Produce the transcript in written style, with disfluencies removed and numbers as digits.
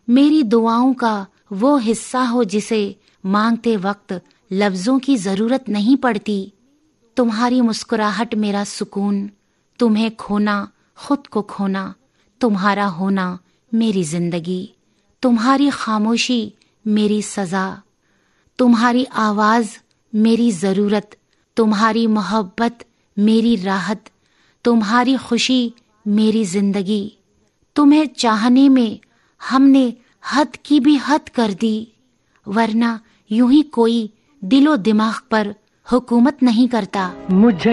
मेरी दुआओं का वो हिस्सा हो जिसे मांगते वक्त लफ्जों की जरूरत नहीं पड़ती। तुम्हारी मुस्कुराहट मेरा सुकून, तुम्हें खोना खुद को खोना, तुम्हारा होना मेरी जिंदगी, तुम्हारी खामोशी मेरी सजा, तुम्हारी आवाज मेरी जरूरत, तुम्हारी मोहब्बत मेरी राहत, तुम्हारी खुशी मेरी जिंदगी। तुम्हें चाहने में हमने हद की भी हद कर दी, वरना यूं ही कोई दिलो दिमाग पर हुकूमत नहीं करता। मुझे